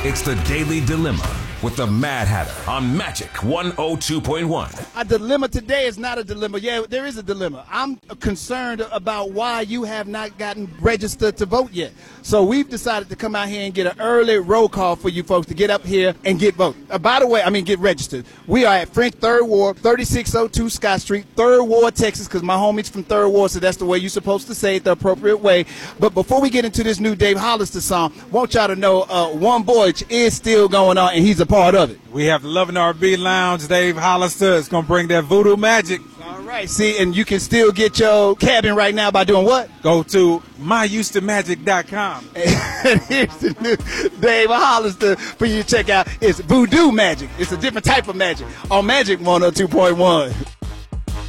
It's the Daily Dilemma with the Mad Hatter on Magic 102.1. A dilemma today is not a dilemma. Yeah, there is a dilemma. I'm concerned about why you have not gotten registered to vote yet. So we've decided to come out here and get an early roll call for you folks to get up here and get get registered. We are at French 3rd Ward, 3602 Scott Street, 3rd Ward, Texas, because my homie's from 3rd Ward, so that's the way you're supposed to say it, the appropriate way. But before we get into this new Dave Hollister song, want y'all to know One Voyage is still going on, and he's a part of it. We have the Lovin' R&B Lounge. Dave Hollister is going to bring that voodoo magic. All right, see, and you can still get your cabin right now by doing what? Go to myhoustonmagic.com. And here's the new Dave Hollister for you to check out. It's voodoo magic. It's a different type of magic on Magic 102.1.